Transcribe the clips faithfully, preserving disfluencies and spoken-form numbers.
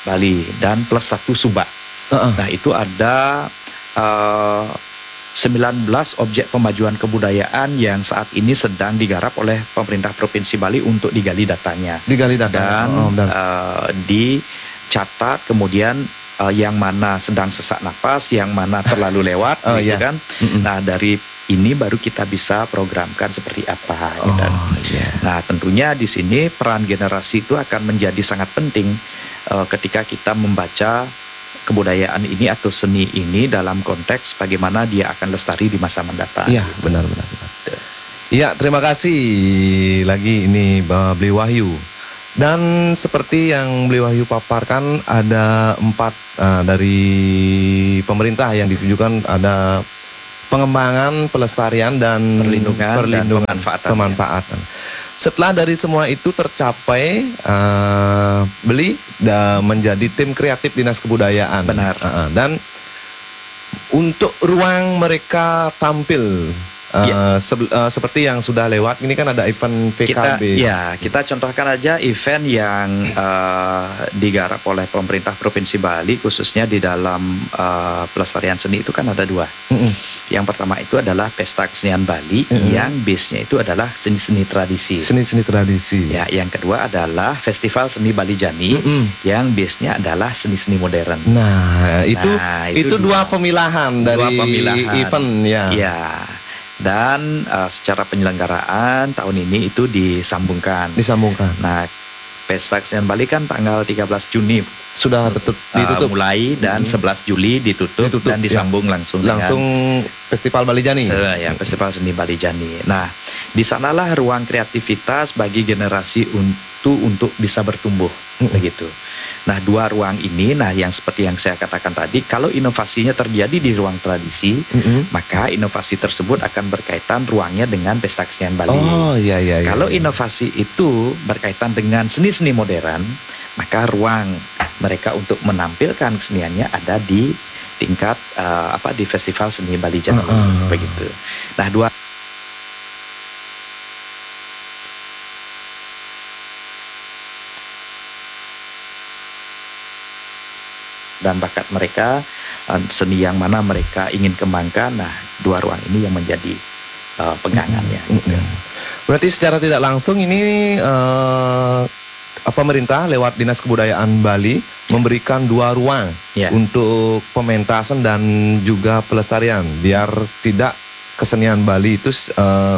Bali dan plus satu Sumba. Uh-uh. Nah itu ada uh, sembilan belas objek pemajuan kebudayaan yang saat ini sedang digarap oleh pemerintah Provinsi Bali untuk digali datanya. Digali data. Dan Oh, dan uh, dicatat kemudian uh, yang mana sedang sesak napas, yang mana terlalu lewat, Oh, gitu iya. kan. Mm-mm. Nah dari ini baru kita bisa programkan seperti apa. Oh, gitu. iya. Nah tentunya di sini peran generasi itu akan menjadi sangat penting uh, ketika kita membaca kebudayaan ini atau seni ini dalam konteks bagaimana dia akan lestari di masa mendatang. Iya, benar benar benar. Iya, terima kasih lagi ini Mbak Bli Wahyu. Dan seperti yang Bli Wahyu paparkan, ada empat uh, dari pemerintah yang ditujukan, ada pengembangan, pelestarian dan Perlindungan dan pemanfaatan. pemanfaatan. Setelah dari semua itu tercapai, uh, Beli dah menjadi tim kreatif Dinas Kebudayaan. Benar. Uh, dan untuk ruang mereka tampil, uh, Ya. se- uh, seperti yang sudah lewat, ini kan ada event P K B. Kita, ya, kita contohkan aja event yang uh, digarap oleh pemerintah Provinsi Bali, khususnya di dalam uh, pelestarian seni itu kan ada dua. Mm-mm. Yang pertama itu adalah Pesta Kesenian Bali, Mm-mm. yang base-nya itu adalah seni-seni tradisi. Seni-seni tradisi. Ya, yang kedua adalah Festival Seni Bali Jani, Mm-mm. yang base-nya adalah seni-seni modern. Nah, itu Nah, itu, itu dua dua. pemilahan Dua dari pemilahan. event ya. Ya. Dan uh, secara penyelenggaraan tahun ini itu disambungkan. Disambungkan. Nah, Pesta Kesenian Bali kan tanggal tiga belas Juni Sudah tutup, uh, ditutup. mulai dan Hmm. sebelas Juli ditutup, Ditutup, dan ya. disambung langsung Langsung Festival Bali Jani. dengan se- ya, Festival Seni Bali Jani. Nah, di sanalah ruang kreativitas bagi generasi untuk untuk bisa bertumbuh, Mm-mm. begitu. Nah, dua ruang ini, nah yang seperti yang saya katakan tadi, kalau inovasinya terjadi di ruang tradisi, Mm-mm. maka inovasi tersebut akan berkaitan ruangnya dengan Pesta Kesenian Bali. Oh iya iya. iya. Kalau inovasi itu berkaitan dengan seni-seni modern, maka ruang mereka untuk menampilkan keseniannya ada di tingkat uh, apa di Festival Seni Bali Jani, Uh-uh. begitu. Nah, dua dan bakat mereka, uh, seni yang mana mereka ingin kembangkan, nah dua ruang ini yang menjadi uh, pegangannya. Gitu. Mm-mm. Berarti secara tidak langsung ini eh, pemerintah lewat Dinas Kebudayaan Bali memberikan dua ruang Ya. untuk pementasan dan juga pelestarian, biar tidak kesenian Bali itu eh,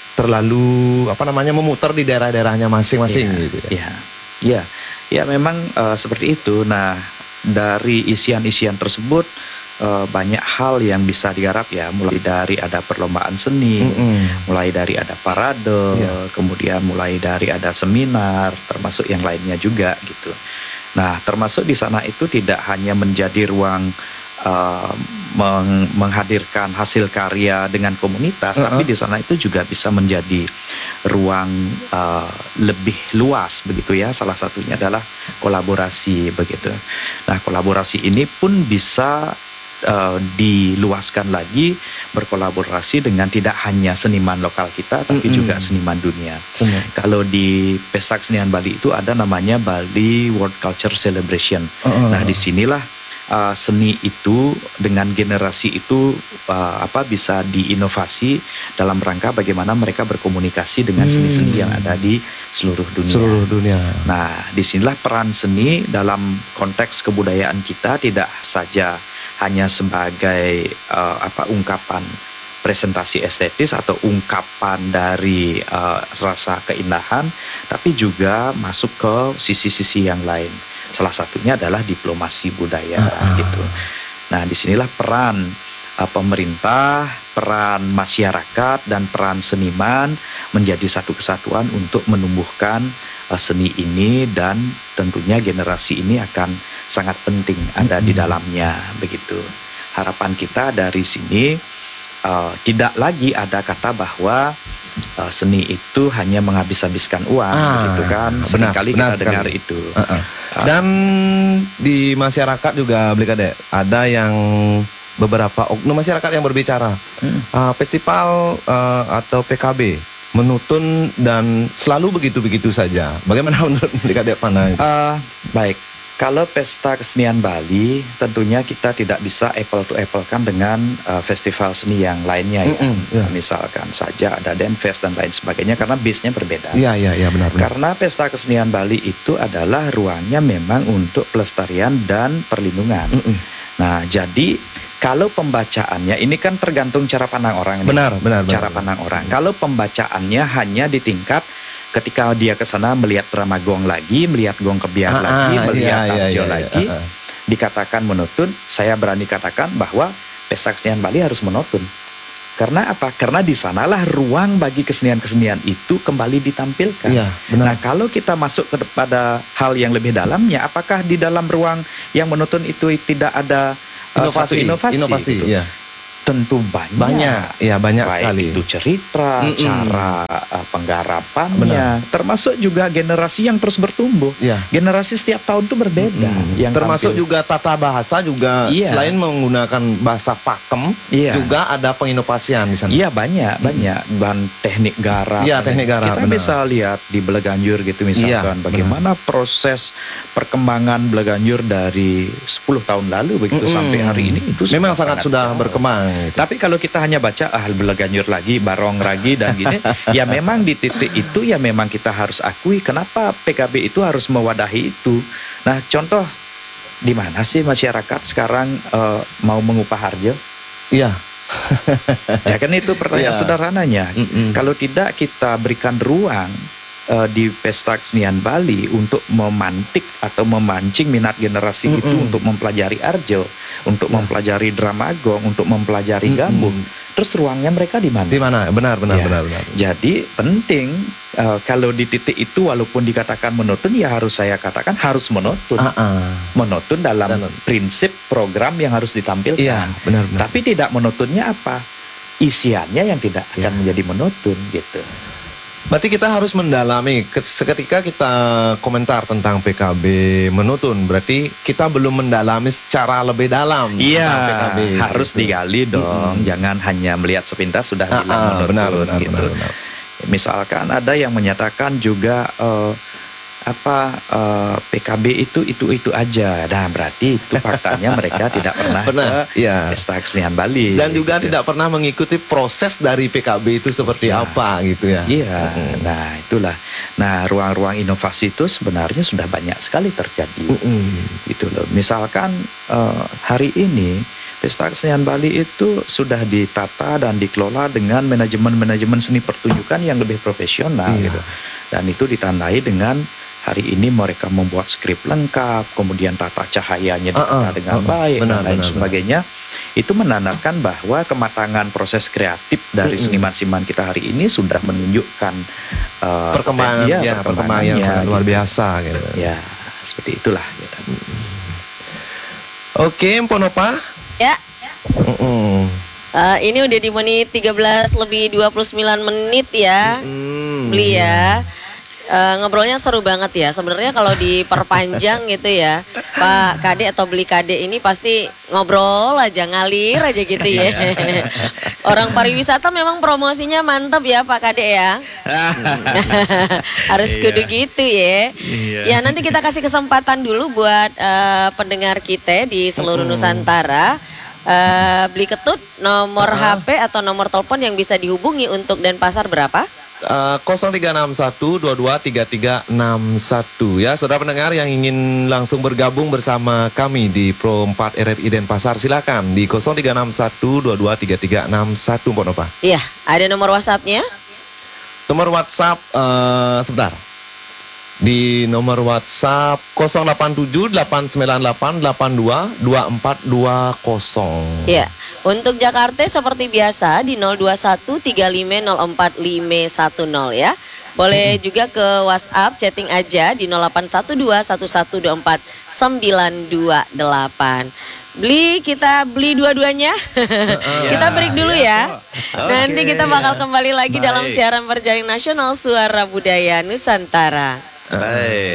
terlalu apa namanya memutar di daerah-daerahnya masing-masing Iya, gitu ya. Iya, iya, ya memang uh, seperti itu. Nah, dari isian-isian tersebut uh, banyak hal yang bisa digarap ya, mulai dari ada perlombaan seni, Mm-mm. mulai dari ada parade, Iya. kemudian mulai dari ada seminar, termasuk yang lainnya juga gitu. Nah, termasuk di sana itu tidak hanya menjadi ruang uh, meng- menghadirkan hasil karya dengan komunitas, Uh-uh. tapi di sana itu juga bisa menjadi ruang uh, lebih luas begitu ya. Salah satunya adalah kolaborasi begitu. Nah, kolaborasi ini pun bisa uh, diluaskan lagi, berkolaborasi dengan tidak hanya seniman lokal kita, tapi Mm-mm. juga seniman dunia. Semua. Kalau di Pesta Kesenian Bali itu ada namanya Bali World Culture Celebration. Uh-uh. Nah, disinilah uh, seni itu dengan generasi itu uh, apa bisa diinovasi dalam rangka bagaimana mereka berkomunikasi dengan Hmm. seni-seni yang ada di seluruh dunia. Seluruh dunia. Nah, disinilah peran seni dalam konteks kebudayaan kita tidak saja hanya sebagai uh, apa ungkapan presentasi estetis atau ungkapan dari uh, rasa keindahan, tapi juga masuk ke sisi-sisi yang lain. Salah satunya adalah diplomasi budaya Uh-uh. gitu. Nah, disinilah peran uh, pemerintah, peran masyarakat dan peran seniman menjadi satu kesatuan untuk menumbuhkan uh, seni ini, dan tentunya generasi ini akan sangat penting ada di dalamnya begitu. Harapan kita dari sini uh, tidak lagi ada kata bahwa uh, seni itu hanya menghabis-habiskan uang, Ah, begitu kan? benar, Seringkali benar kita dengar sekali. itu. Uh-uh. Dan di masyarakat juga Beli Kadek ada yang beberapa oknum masyarakat yang berbicara Hmm. uh, festival uh, atau P K B menutun dan selalu begitu-begitu saja. Bagaimana menurut Beli Kadek Pana itu? Uh, baik, Kalau pesta kesenian Bali, tentunya kita tidak bisa apple to apple kan dengan uh, festival seni yang lainnya ya. Mm-mm, ya. Misalkan saja ada Denfest dan lain sebagainya karena base-nya berbeda. Iya, iya, iya, benar, benar. Karena pesta kesenian Bali itu adalah ruangnya memang untuk pelestarian dan perlindungan. Mm-mm. Nah, jadi kalau pembacaannya ini kan tergantung cara pandang orang. nih. Benar, benar, benar. Cara pandang orang. Kalau pembacaannya hanya di tingkat ketika dia ke sana melihat drama gong lagi, melihat gong kebiar Ah, lagi, ah, melihat iya, iya, arjo iya, lagi, iya, ah, ah. dikatakan menutun, saya berani katakan bahwa pesta kesenian Bali harus menutun. Karena apa? Karena di sanalah ruang bagi kesenian-kesenian itu kembali ditampilkan. Iya, benar. Nah, kalau kita masuk kepada hal yang lebih dalamnya, apakah di dalam ruang yang menutun itu tidak ada uh, Inovasi, satu inovasi? inovasi, gitu? iya. Tentu banyak. Banyak, ya banyak Baik sekali. itu cerita, Mm-mm. cara uh, penggarapannya, Benar. termasuk juga generasi yang terus bertumbuh. Iya. Generasi setiap tahun itu berbeda. Mm. Yang Termasuk tampil. juga tata bahasa juga Iya. selain menggunakan bahasa pakem, Iya. juga ada penginovasian di sana. Iya banyak, banyak bahan teknik garap. Iya, teknik garap, Kita benar. bisa lihat di Belaganjur gitu misalkan Iya, bagaimana proses perkembangan Belaganjur dari sepuluh tahun lalu begitu Mm-mm. sampai hari ini itu Memang sangat, sudah jauh. berkembang. gitu. Tapi kalau kita hanya baca ah Belaganjur lagi, Barong lagi dan gini, ya memang di titik itu ya memang kita harus akui kenapa P K B itu harus mewadahi itu. Nah, contoh di mana sih masyarakat sekarang eh, mau mengupah harjo? Iya. Ya kan itu pertanyaan Iya. sederhananya. Mm-mm. Kalau tidak kita berikan ruang eh, di pesta kesenian Bali untuk memantik atau memancing minat generasi itu Mm-mm. untuk mempelajari arjo, untuk Ya. mempelajari drama gong, untuk mempelajari Mm-mm. gambung. Terus ruangnya mereka di mana? Di mana? Benar, benar, Ya. benar, benar. Jadi penting eh, kalau di titik itu walaupun dikatakan menutun ya harus saya katakan harus menutun. Ah, ah. Menutun dalam Dan- prinsip program yang harus ditampilkan. Iya, benar, benar. Tapi tidak menutunnya apa? Isiannya yang tidak akan Ya. menjadi menutun gitu. Berarti kita harus mendalami. Ke- Seketika kita komentar tentang P K B menutun, berarti kita belum mendalami secara lebih dalam Iya, tentang P K B. harus gitu. digali dong. Jangan hanya melihat sepintas sudah Ah, bilang ah, menutun benar, benar, gitu. benar, benar. Misalkan ada yang menyatakan juga eh, apa eh, P K B itu itu itu aja. Nah, berarti itu faktanya mereka tidak pernah Pernah, ke iya. pesta kesenian Bali. Dan juga gitu. tidak pernah mengikuti proses dari P K B itu seperti Ya. apa gitu ya. Iya, Mm-mm. nah itulah. Nah, ruang-ruang inovasi itu sebenarnya sudah banyak sekali terjadi. Mm-mm. Gitu loh. Misalkan eh, hari ini pesta kesenian Bali itu sudah ditata dan dikelola dengan manajemen-manajemen seni pertunjukan yang lebih profesional Iya. gitu. Dan itu ditandai dengan hari ini mereka membuat skrip lengkap, kemudian tata cahayanya ditata Ah, ah, dengan ah, ah. baik Benar, dan lain benar, sebagainya. Itu menandakan bahwa kematangan proses kreatif dari Mm-mm. seniman-seniman kita hari ini sudah menunjukkan eh, Perkembangan, iya, ya, perkembangan yang perkembangannya, sangat luar gitu. biasa gitu. Ya, seperti itulah. Gitu. Oke, Mponopa. Ya, Mm-mm. eh, ini udah di menit tiga belas lebih dua puluh sembilan menit ya. Mm. Beli ya. Eh, ngobrolnya seru banget ya. Sebenarnya kalau diperpanjang gitu ya, Pak Kade atau Beli Kade ini pasti ngobrol aja, ngalir aja gitu ya. Orang pariwisata memang promosinya mantap ya Pak Kade ya. Harus kudu gitu ya. Ya nanti kita kasih kesempatan dulu buat eh, pendengar kita di seluruh Nusantara. Eh, beli ketut nomor H P atau nomor telepon yang bisa dihubungi untuk Denpasar berapa? Uh, nol tiga enam satu dua dua tiga tiga enam satu ya, saudara pendengar yang ingin langsung bergabung bersama kami di Pro empat R R I Denpasar silakan di nol tiga enam satu dua dua tiga tiga enam satu Mponopa. Iya, ada nomor WhatsApp-nya? Nomor WhatsApp uh, sebentar. Di nomor WhatsApp nol delapan tujuh delapan sembilan delapan delapan dua dua empat dua nol. Iya. Untuk Jakarta seperti biasa di nol dua satu tiga lima nol empat lima satu nol ya. Boleh juga ke WhatsApp chatting aja di nol delapan satu dua satu satu dua empat sembilan dua delapan. Beli, kita beli dua-duanya. Kita break dulu ya. Nanti Oke. kita bakal kembali lagi dalam Baik. siaran Perjaring Nasional Suara Budaya Nusantara. Baik.